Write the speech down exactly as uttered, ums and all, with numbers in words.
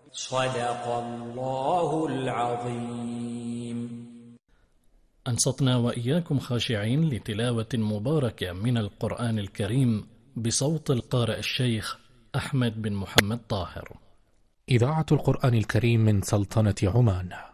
صدق الله العظيم. أنصتنا وإياكم خاشعين لتلاوة مباركة من القرآن الكريم بصوت القارئ الشيخ أحمد بن محمد طاهر. إذاعة القرآن الكريم من سلطنة عمان.